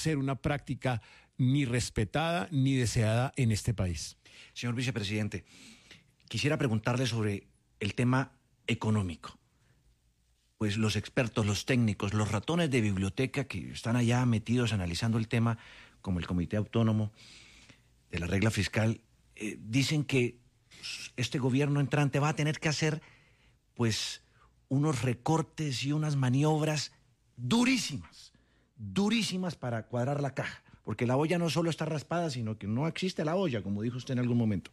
ser una práctica ni respetada ni deseada en este país. Señor vicepresidente, quisiera preguntarle sobre el tema económico. Pues los expertos, los técnicos, los ratones de biblioteca que están allá metidos analizando el tema, como el Comité Autónomo de la Regla Fiscal, dicen que este gobierno entrante va a tener que hacer pues unos recortes y unas maniobras durísimas para cuadrar la caja, porque la olla no solo está raspada, sino que no existe la olla, como dijo usted en algún momento.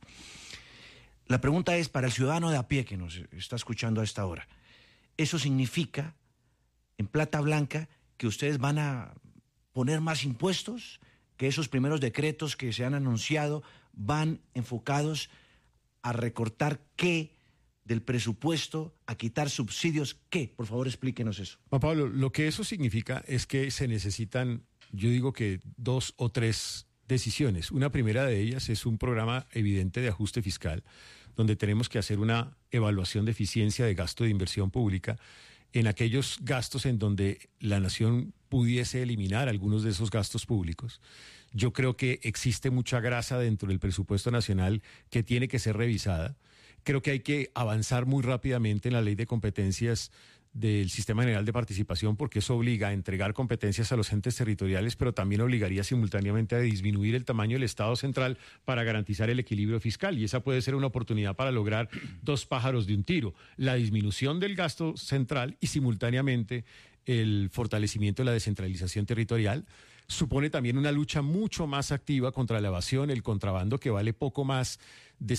La pregunta es para el ciudadano de a pie que nos está escuchando a esta hora. ¿Eso significa, en plata blanca, que ustedes van a poner más impuestos? ¿Que esos primeros decretos que se han anunciado van enfocados a recortar qué del presupuesto, a quitar subsidios? ¿Qué? Por favor, explíquenos eso. Juan Pablo, lo que eso significa es que se necesitan, yo digo que 2 o 3 decisiones. Una primera de ellas es un programa evidente de ajuste fiscal, donde tenemos que hacer una evaluación de eficiencia de gasto de inversión pública en aquellos gastos en donde la nación pudiese eliminar algunos de esos gastos públicos. Yo creo que existe mucha grasa dentro del presupuesto nacional que tiene que ser revisada. Creo que hay que avanzar muy rápidamente en la ley de competencias del Sistema General de Participación, porque eso obliga a entregar competencias a los entes territoriales, pero también obligaría simultáneamente a disminuir el tamaño del Estado central para garantizar el equilibrio fiscal, y esa puede ser una oportunidad para lograr 2 pájaros de un tiro: la disminución del gasto central y simultáneamente el fortalecimiento de la descentralización territorial. Supone también una lucha mucho más activa contra la evasión, el contrabando, que vale poco más de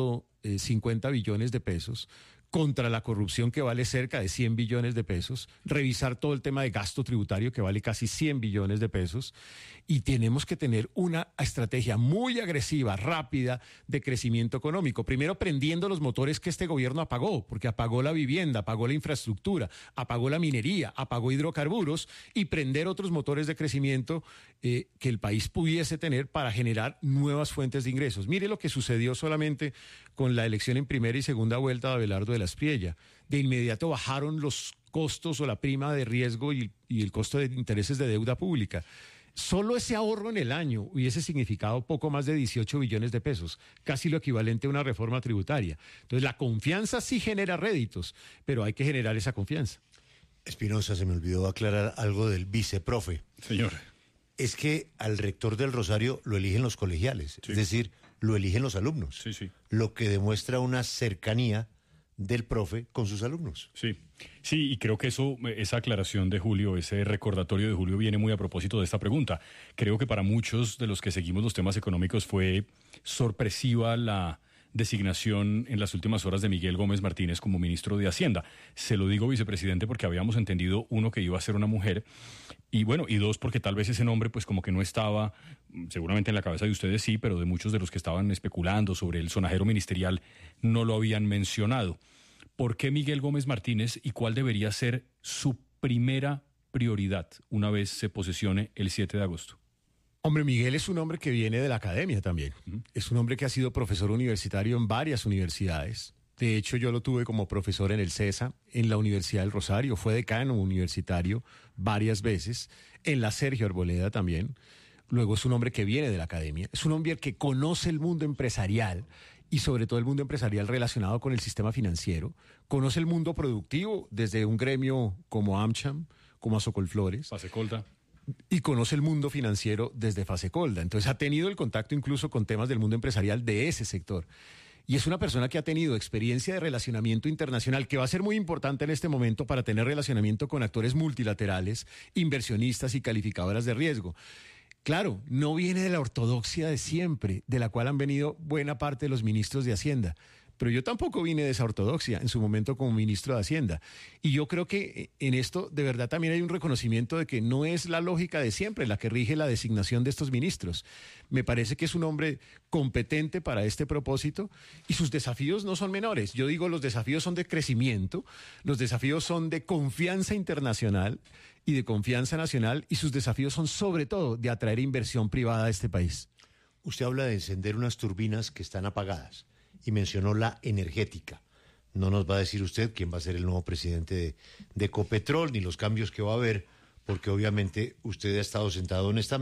150 billones de pesos, contra la corrupción, que vale cerca de 100 billones de pesos, revisar todo el tema de gasto tributario, que vale casi 100 billones de pesos, y tenemos que tener una estrategia muy agresiva, rápida, de crecimiento económico. Primero, prendiendo los motores que este gobierno apagó, porque apagó la vivienda, apagó la infraestructura, apagó la minería, apagó hidrocarburos, y prender otros motores de crecimiento que el país pudiese tener para generar nuevas fuentes de ingresos. Mire lo que sucedió solamente con la elección en primera y segunda vuelta de Abelardo de la Espriella. De inmediato bajaron los costos o la prima de riesgo y el costo de intereses de deuda pública. Solo ese ahorro en el año hubiese significado poco más de 18 billones de pesos, casi lo equivalente a una reforma tributaria. Entonces, la confianza sí genera réditos, pero hay que generar esa confianza. Espinosa, se me olvidó aclarar algo del viceprofe. Señor. Es que al rector del Rosario lo eligen los colegiales, sí. Es decir, lo eligen los alumnos. Sí, sí. Lo que demuestra una cercanía del profe con sus alumnos. Sí, sí, y creo que esa aclaración de Julio, ese recordatorio de Julio viene muy a propósito de esta pregunta. Creo que para muchos de los que seguimos los temas económicos fue sorpresiva la designación en las últimas horas de Miguel Gómez Martínez como ministro de Hacienda. Se lo digo, vicepresidente, porque habíamos entendido, 1, que iba a ser una mujer, y bueno, y 2, porque tal vez ese nombre pues como que no estaba, seguramente en la cabeza de ustedes sí, pero de muchos de los que estaban especulando sobre el sonajero ministerial no lo habían mencionado. ¿Por qué Miguel Gómez Martínez y cuál debería ser su primera prioridad una vez se posesione el 7 de agosto? Hombre, Miguel es un hombre que viene de la academia también. Es un hombre que ha sido profesor universitario en varias universidades. De hecho, yo lo tuve como profesor en el CESA, en la Universidad del Rosario. Fue decano universitario varias veces, en la Sergio Arboleda también. Luego es un hombre que viene de la academia. Es un hombre que conoce el mundo empresarial y sobre todo el mundo empresarial relacionado con el sistema financiero. Conoce el mundo productivo desde un gremio como AmCham, como Azocolflores. Fasecolda. Y conoce el mundo financiero desde Fasecolda. Entonces ha tenido el contacto incluso con temas del mundo empresarial de ese sector. Y es una persona que ha tenido experiencia de relacionamiento internacional, que va a ser muy importante en este momento para tener relacionamiento con actores multilaterales, inversionistas y calificadoras de riesgo. Claro, no viene de la ortodoxia de siempre, de la cual han venido buena parte de los ministros de Hacienda. Pero yo tampoco vine de esa ortodoxia en su momento como ministro de Hacienda. Y yo creo que en esto de verdad también hay un reconocimiento de que no es la lógica de siempre la que rige la designación de estos ministros. Me parece que es un hombre competente para este propósito y sus desafíos no son menores. Yo digo, los desafíos son de crecimiento, los desafíos son de confianza internacional y de confianza nacional, y sus desafíos son sobre todo de atraer inversión privada a este país. Usted habla de encender unas turbinas que están apagadas y mencionó la energética. No nos va a decir usted quién va a ser el nuevo presidente de Ecopetrol, ni los cambios que va a haber, porque obviamente usted ha estado sentado en esta